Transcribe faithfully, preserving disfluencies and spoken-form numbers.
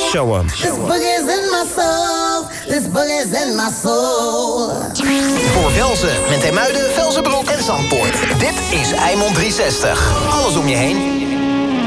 Show 'em. This boogie's in my soul. This boogie's in my soul. Voor Velzen, Menthemuiden, Velzenbroek en Zandpoort. Dit is Eimond driehonderdzestig. Alles om je heen.